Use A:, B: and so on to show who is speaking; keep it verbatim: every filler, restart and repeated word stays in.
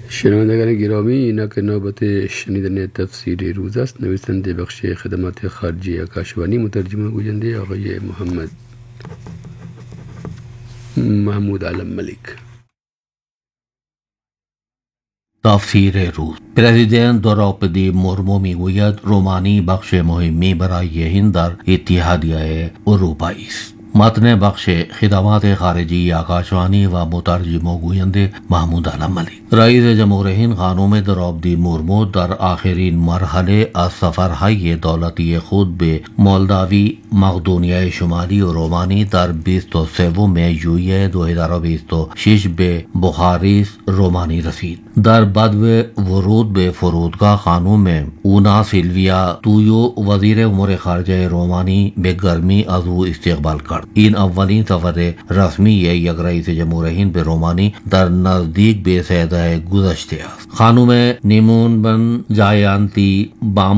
A: شنوندگان گرامی، اینا که نوبت شنیدن تفسیر روز است. نویسنده بخش خدمات خارجی آکاشوانی، مترجم گوینده آقای محمد محمود علم ملک.
B: تفسیر روز. پرزیدنت دراوپدی مرمو میگوید رومانی بخش مهمی برای هند در اتحادیه اروپایی است. متن بخش خدمات خارجی آکاشوانی و مترجم گوینده محمود علم ملک. رئیس جمهور هند خانم دراوپدی مرمو در آخرین مرحله از سفرهای دولتی خود به مولداوی، مقدونیه شمالی و رومانی در بیست و سوم ژوئیه دو هزار و بیست و شش به بخاریست رومانی رسید. در بدو ورود به فرودگاه خانم اونا سیلویا تویو وزیر امور خارجه رومانی به گرمی از او استقبال کرد. این اولین سفر رسمی یک رئیس جمهور هند به رومانی در نزدیک به سده گذشته است. خانم نیمونبن جایانتی بام